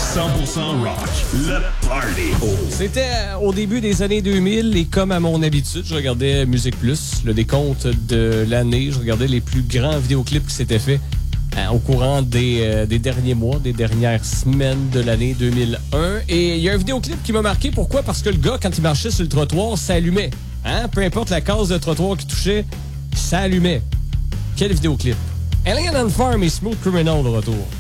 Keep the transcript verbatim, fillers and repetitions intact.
cent pour cent rock, le party. C'était au début des années deux mille et comme à mon habitude, je regardais Musique Plus, le décompte de l'année. Je regardais les plus grands vidéoclips qui s'étaient faits euh, au courant des, euh, des derniers mois, des dernières semaines de l'année deux mille un. Et il y a un vidéoclip qui m'a marqué. Pourquoi? Parce que le gars, quand il marchait sur le trottoir, ça allumait. Hein? Peu importe la case de trottoir qu'il touchait, ça allumait. Quel vidéoclip? Alien on Farm et Smooth Criminal de retour.